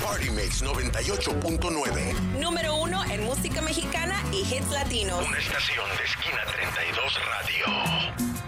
Party Mix 98.9. Número 1 en música mexicana y hits latinos. Una estación de Esquina 32 Radio.